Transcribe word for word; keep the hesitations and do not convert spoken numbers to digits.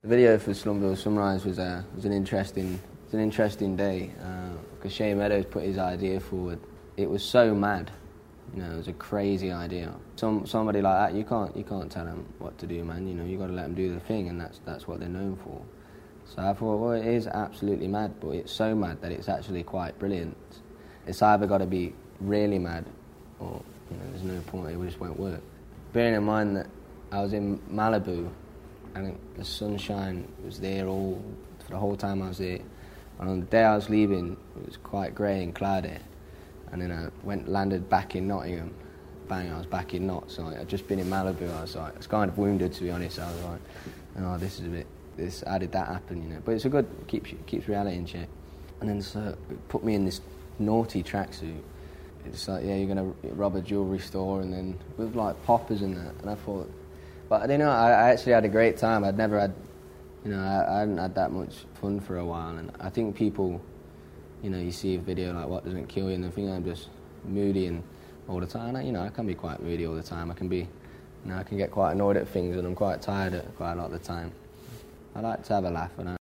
The video for Slumville Sunrise was, uh, was an interesting, was an interesting day because uh, Shane Meadows put his idea forward. It was so mad, you know, it was a crazy idea. Some somebody like that, you can't you can't tell them what to do, man. You know, you got to let them do the thing, and that's that's what they're known for. So I thought, well, it is absolutely mad, but it's so mad that it's actually quite brilliant. It's either got to be really mad, or you know, there's no point. It just won't work. Bearing in mind that I was in Malibu. And the sunshine was there all for the whole time I was there. And on the day I was leaving, it was quite grey and cloudy. And then I went landed back in Nottingham. Bang! I was back in Notts. So I'd just been in Malibu. I was like, I was kind of wounded, to be honest. I was like, oh, this is a bit. This how did that happen? You know. But it's a good keeps keeps reality in check. And then so it put me in this naughty tracksuit. It's like, yeah, you're gonna rob a jewellery store, and then with like poppers and that. And I thought. But, you know, I, I actually had a great time. I'd never had, you know, I, I hadn't had that much fun for a while. And I think people, you know, you see a video like What Doesn't Kill You, and they think I'm just moody and all the time. I, you know, I can be quite moody all the time. I can be, you know, I can get quite annoyed at things, and I'm quite tired at quite a lot of the time. I like to have a laugh, and I